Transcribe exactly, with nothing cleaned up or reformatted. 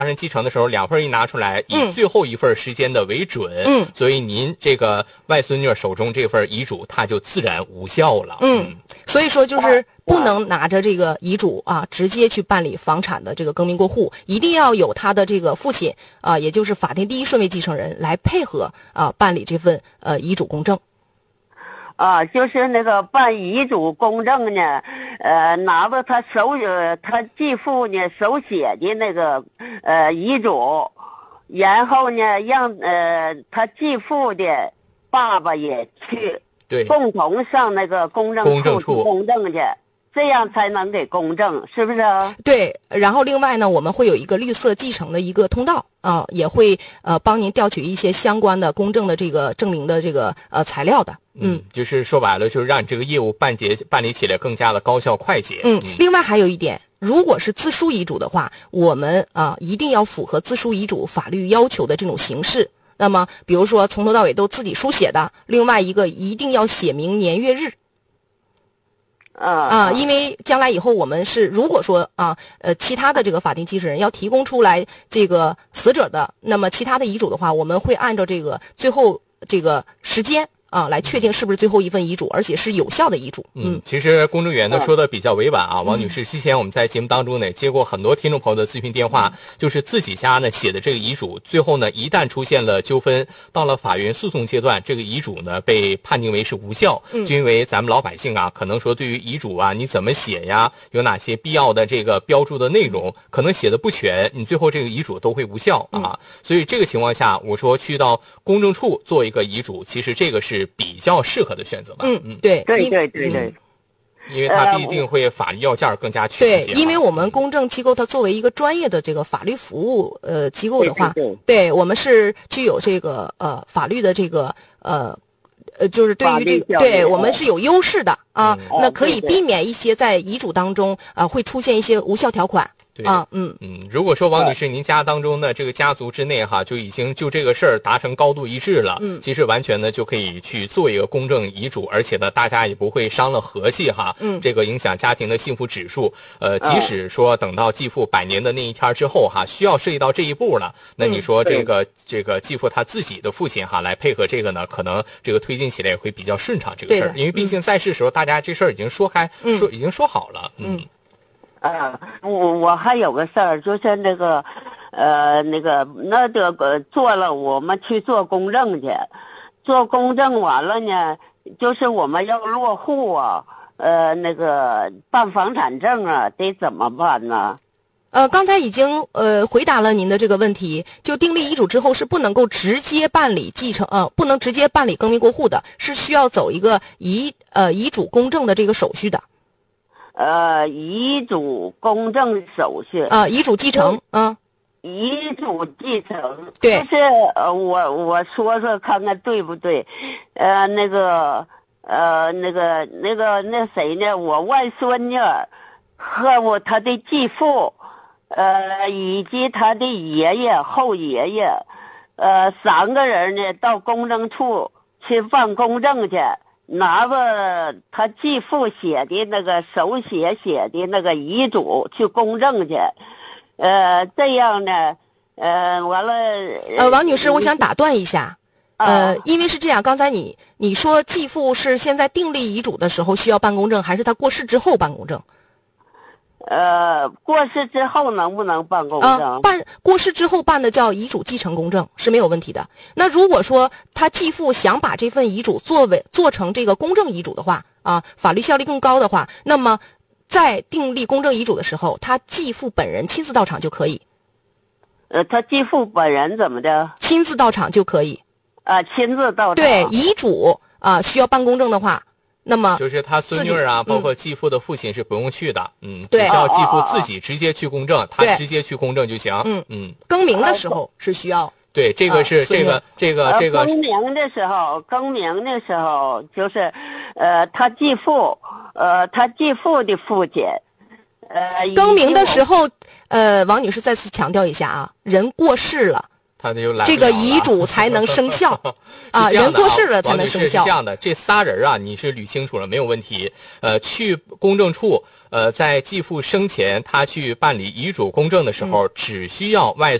发生继承的时候，两份一拿出来，以最后一份时间的为准，嗯，所以您这个外孙女手中这份遗嘱，它就自然无效了， 嗯，嗯所以说就是不能拿着这个遗嘱啊，直接去办理房产的这个更名过户，一定要有他的这个父亲啊，也就是法定第一顺位继承人来配合啊办理这份呃遗嘱公证。 啊，就是那个办遗嘱公证呢，呃，拿着他手呃他继父呢手写的那个呃遗嘱，然后呢让呃他继父的爸爸也去， 对， 共同上那个公证处去公证去。这样才能给公证，是不是啊？ 对，然后另外呢，我们会有一个绿色继承的一个通道啊，也会呃帮您调取一些相关的公证的这个证明的这个呃材料的。 嗯，嗯就是说白了，就是让你这个业务办结办理起来更加的高效快捷。 嗯，嗯另外还有一点，如果是自书遗嘱的话，我们啊一定要符合自书遗嘱法律要求的这种形式。那么，比如说从头到尾都自己书写的，另外一个一定要写明年月日。 啊啊，因为将来以后我们是如果说啊，呃，其他的这个法定继承人要提供出来这个死者的，那么其他的遗嘱的话，我们会按照这个最后这个时间啊来确定是不是最后一份遗嘱，而且是有效的遗嘱。 嗯，嗯其实公证员呢说的比较委婉啊，王女士，之前我们在节目当中呢接过很多听众朋友的咨询电话，嗯、就是自己家呢写的这个遗嘱，最后呢一旦出现了纠纷，到了法院诉讼阶段，这个遗嘱呢被判定为是无效，嗯、就因为咱们老百姓啊，可能说对于遗嘱啊你怎么写呀，有哪些必要的这个标注的内容，可能写的不全，你最后这个遗嘱都会无效啊。嗯、所以这个情况下，我说去到公证处做一个遗嘱，其实这个是比较适合的选择吧。 嗯嗯，对对对对对。 嗯因为它毕竟会法律要件更加全一些。 对，因为我们公证机构它作为一个专业的这个法律服务呃机构的话， 对对对对我们是具有这个呃法律的这个呃呃就是对于这个对我们是有优势的啊， 嗯、 那可以避免一些在遗嘱当中啊、呃、会出现一些无效条款。 对啊，嗯嗯，如果说王女士您家当中的这个家族之内哈，就已经就这个事儿达成高度一致了，嗯，其实完全呢就可以去做一个公证遗嘱，而且呢大家也不会伤了和气哈，嗯，这个影响家庭的幸福指数。呃，即使说等到继父百年的那一天之后哈，需要涉及到这一步了，那你说这个、嗯、这个继父他自己的父亲哈来配合这个呢，可能这个推进起来也会比较顺畅这个事儿，因为毕竟在世时候、嗯、大家这事儿已经说开，嗯、说已经说好了，嗯。嗯啊，我我还有个事儿，就是那个，呃，那个那这个做了，我们去做公证去，做公证完了呢，就是我们要落户啊，呃，那个办房产证啊，得怎么办呢？ 呃，刚才已经呃回答了您的这个问题，就订立遗嘱之后是不能够直接办理继承，呃，不能直接办理更名过户的，是需要走一个遗呃遗嘱公证的这个手续的。 呃，遗嘱公证手续啊、呃，遗嘱继承，嗯， 遗嘱继承， 对， 就是呃，我我说说看看对不对？呃，那个呃，那个那个那谁呢？我外孙女和我他的继父，呃，以及他的爷爷、后爷爷，呃，三个人呢到公证处去办公证去。拿着他继父写的那个手写写的那个遗嘱去公证去，呃，这样呢，呃，完了。 呃，王女士，我想打断一下，呃，因为是这样，刚才你你说继父是现在订立遗嘱的时候需要办公证，还是他过世之后办公证？ 呃，过世之后能不能办公证？ 啊，办过世之后办的叫遗嘱继承公证是没有问题的。那如果说他继父想把这份遗嘱作为做成这个公证遗嘱的话，啊，法律效力更高的话，那么在订立公证遗嘱的时候，他继父本人亲自到场就可以。 呃，他继父本人怎么的？ 亲自到场就可以。 啊，亲自到场。 对，遗嘱啊需要办公证的话。那么就是他孙女啊，包括继父的父亲是不用去的，嗯， 对， 只要继父自己直接去公证，他直接去公证就行， 嗯嗯。 更名的时候是需要， 对，这个是这个这个这个。 更名的时候，更名的时候就是，呃，他继父，呃，他继父的父亲，呃， 更名的时候，呃，王女士再次强调一下啊，人过世了。 他就来这个遗嘱才能生效啊，人过世了才能生效。 是这样的，这仨人啊，你是捋清楚了没有问题？呃，去公证处，呃，在继父生前他去办理遗嘱公证的时候，嗯、只需要外